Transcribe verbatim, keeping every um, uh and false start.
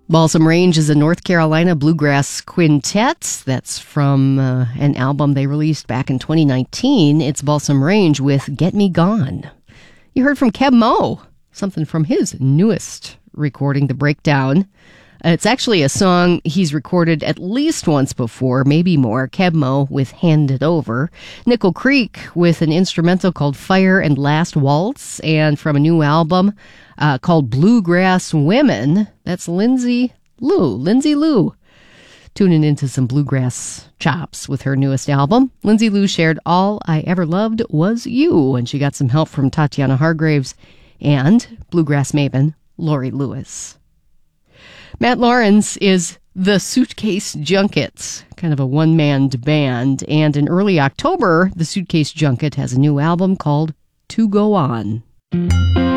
Balsam Range is a North Carolina bluegrass quintet. That's from uh, an album they released back in twenty nineteen. It's Balsam Range with Get Me Gone. You heard from Keb Mo, something from his newest recording, The Breakdown. It's actually a song he's recorded at least once before, maybe more. Keb Mo with Hand It Over. Nickel Creek with an instrumental called Fire and Last Waltz. And from a new album uh, called Bluegrass Women, that's Lindsay Lou. Lindsay Lou. Tuning into some bluegrass chops with her newest album. Lindsay Lou shared All I Ever Loved Was You, and she got some help from Tatiana Hargraves and bluegrass maven Lori Lewis. Matt Lawrence is the Suitcase Junket, kind of a one-man band, and in early October, the Suitcase Junket has a new album called To Go On.